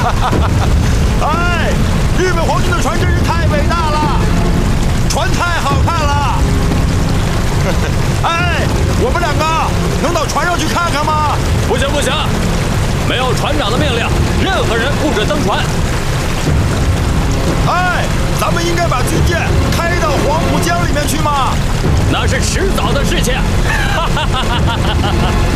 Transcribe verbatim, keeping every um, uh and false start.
哎，日本皇军的船真是太伟大了，船太好看了。哎，我们两个能到船上去看看吗？ 不行不行，没有船长的命令，任何人不准登船。 哎，咱们应该把军舰开到黄浦江里面去吗？ 那是迟早的事情。哈哈哈哈哈哈！